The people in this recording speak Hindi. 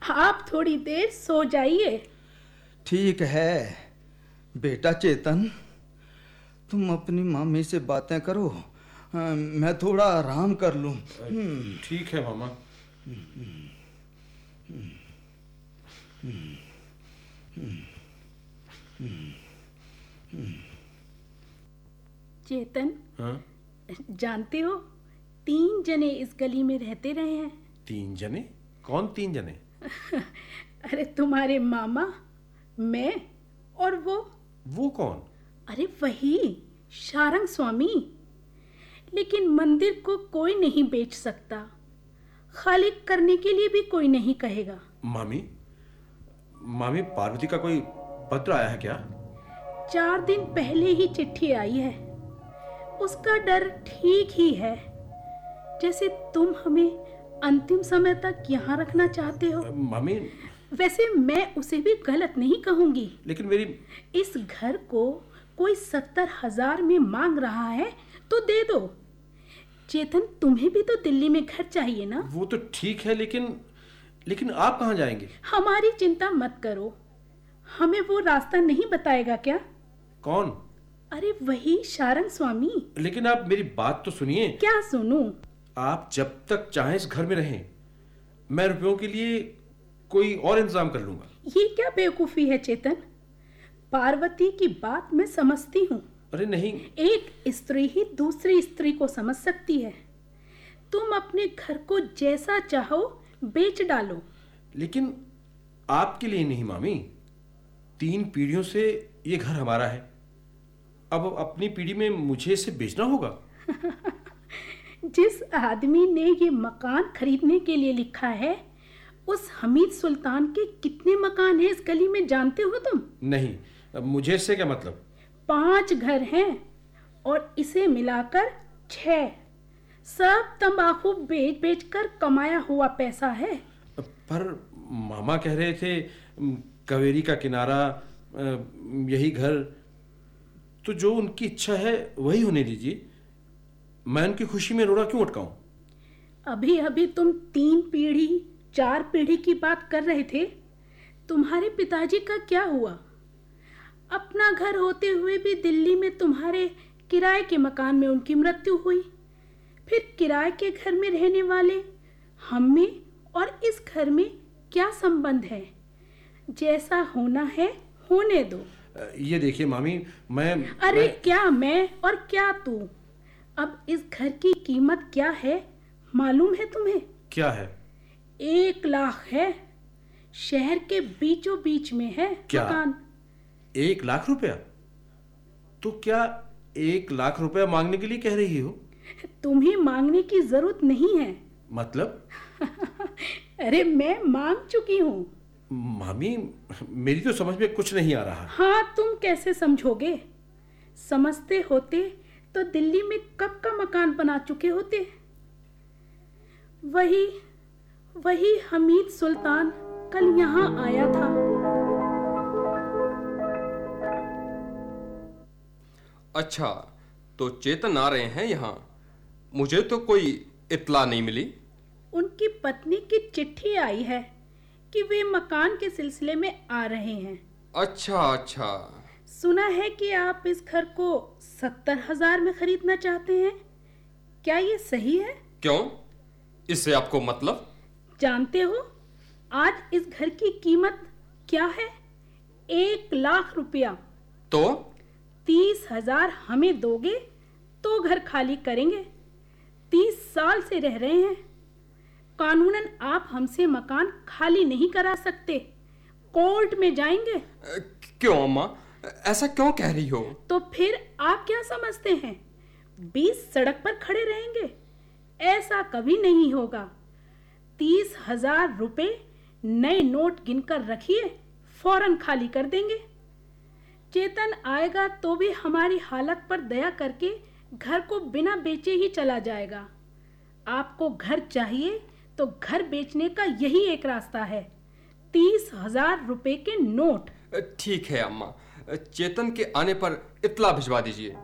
आप थोड़ी देर सो जाइए। ठीक है बेटा चेतन, तुम अपनी मामी से बातें करो, मैं थोड़ा आराम कर लूं। ठीक है मामा। चेतन, हाँ? जानते हो 3 जने इस गली में रहते रहे हैं। 3 जने? कौन 3 जने? अरे तुम्हारे मामा, मैं और वो कौन? अरे वही शारंग स्वामी। लेकिन मंदिर को कोई नहीं बेच सकता, खाली करने के लिए भी कोई नहीं कहेगा। मामी पार्वती का कोई पत्र आया है क्या? 4 दिन पहले ही चिट्ठी आई है। उसका डर ठीक ही है, जैसे तुम हमें अंतिम समय तक यहाँ रखना चाहते हो। मामी, वैसे मैं उसे भी गलत नहीं कहूंगी, लेकिन मेरी इस घर को कोई 70,000 में मांग रहा है तो दे दो। चेतन, तुम्हें भी तो दिल्ली में घर चाहिए ना? वो तो ठीक है, लेकिन आप कहाँ जाएंगे? हमारी चिंता मत करो, हमें वो रास्ता नहीं बताएगा क्या? कौन? अरे वही शारंग स्वामी। लेकिन आप मेरी बात तो सुनिए। क्या सुनूं? आप जब तक चाहें इस घर में रहें, मैं रुपयों के लिए कोई और इंतजाम कर लूंगा। ये क्या बेवकूफी है चेतन? पार्वती की बात मैं समझती हूँ। अरे नहीं, एक स्त्री ही दूसरी स्त्री को समझ सकती है। तुम अपने घर को जैसा चाहो बेच डालो। लेकिन आपके लिए नहीं मामी, 3 पीढ़ियों से ये घर हमारा है। अब अपनी पीढ़ी में मुझे इसे बेचना होगा। जिस आदमी ने ये मकान खरीदने के लिए लिखा है, उस हमीद सुल्तान के कितने मकान हैं इस गली में, जानते हो तुम? नहीं, मुझे इससे क्या मतलब? 5 घर हैं और इसे मिलाकर 6। सब तंबाकू बेच बेच कर कमाया हुआ पैसा है। पर मामा कह रहे थे कावेरी का किनारा, यही घर। तो जो उनकी इच्छा है वही होने दीजिए। मैं उनकी खुशी में रोड़ा क्यों अटकाऊं? अभी अभी तुम 3 पीढ़ी 4 पीढ़ी की बात कर रहे थे। तुम्हारे पिताजी का क्या हुआ? अपना घर होते हुए भी दिल्ली में तुम्हारे किराए के मकान में उनकी मृत्यु हुई। फिर किराए के घर में रहने वाले हम में और इस घर में क्या संबंध है? जैसा होना है होने दो। ये देखिए मामी, अरे क्या मैं और क्या तू? अब इस घर की कीमत क्या है मालूम है तुम्हें? क्या है? 1 लाख है। शहर के बीचों बीच में है क्या? मकान। 1 लाख रुपया? तो क्या 1 लाख रुपया मांगने के लिए कह रही हो? तुम्हें मांगने की जरूरत नहीं है। मतलब? अरे मैं मांग चुकी हूँ। मामी, मेरी तो समझ में कुछ नहीं आ रहा। हाँ, तुम कैसे समझोगे? समझते होते तो दिल्ली में कब का मकान बना चुके होते। वही हमीद सुल्तान कल यहाँ आया था। अच्छा, तो चेतन आ रहे हैं यहाँ? मुझे तो कोई इत्तला नहीं मिली। उनकी पत्नी की चिट्ठी आई है कि वे मकान के सिलसिले में आ रहे हैं। अच्छा। सुना है कि आप इस घर को 70,000 में खरीदना चाहते हैं। क्या ये सही है? क्यों? इससे आपको मतलब? जानते हो आज इस घर की कीमत क्या है? 1 लाख रुपया। तो 30,000 हमें दोगे तो घर खाली करेंगे। 30 साल से रह रहे हैं। कानूनन आप हमसे मकान खाली नहीं करा सकते, कोर्ट में जाएंगे। क्यों अम्मा, ऐसा क्यों कह रही हो? तो फिर आप क्या समझते हैं 20 सड़क पर खड़े रहेंगे? ऐसा कभी नहीं होगा। 30,000 रुपए नए नोट गिनकर रखिए, फौरन खाली कर देंगे। चेतन आएगा तो भी हमारी हालत पर दया करके घर को बिना बेचे ही चला जाएगा। आपको घर चाहिए तो घर बेचने का यही एक रास्ता है, 30,000 रुपए के नोट। ठीक है अम्मा, चेतन के आने पर इत्तला भिजवा दीजिए।